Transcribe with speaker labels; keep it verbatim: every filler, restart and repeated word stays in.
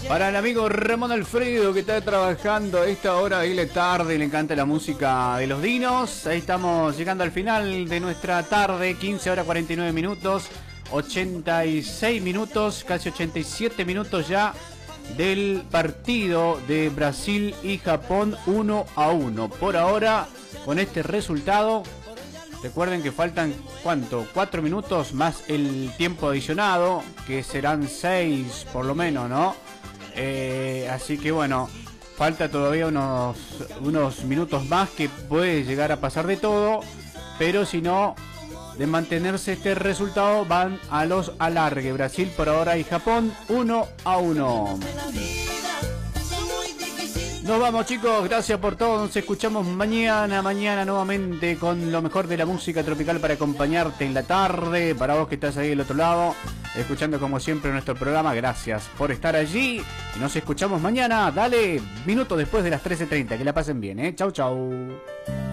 Speaker 1: Para el amigo Ramón Alfredo que está trabajando a esta hora de la tarde, le encanta la música de los dinos. Ahí estamos llegando al final de nuestra tarde, quince horas cuarenta y nueve minutos, ochenta y seis minutos, casi ochenta y siete minutos ya del partido de Brasil y Japón uno a uno. Por ahora, con este resultado, recuerden que faltan, ¿cuánto? cuatro minutos más el tiempo adicionado, que serán seis por lo menos, ¿no? Eh, así que bueno, falta todavía unos, unos minutos más que puede llegar a pasar de todo, pero si no, de mantenerse este resultado van a los alargue. Brasil por ahora y Japón uno a uno. Nos vamos, chicos, gracias por todo, nos escuchamos mañana, mañana nuevamente con lo mejor de la música tropical para acompañarte en la tarde, para vos que estás ahí del otro lado, escuchando como siempre nuestro programa, gracias por estar allí, y nos escuchamos mañana, dale, minutos después de las trece treinta, que la pasen bien, eh, chau chau.